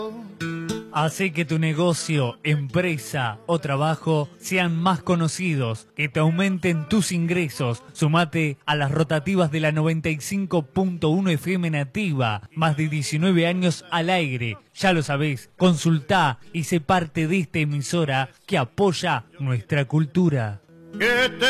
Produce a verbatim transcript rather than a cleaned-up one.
Hace que tu negocio, empresa o trabajo sean más conocidos, que te aumenten tus ingresos. Sumate a las rotativas de la noventa y cinco punto uno F M Nativa. Más de diecinueve años al aire. Ya lo sabés, consultá y sé parte de esta emisora que apoya nuestra cultura.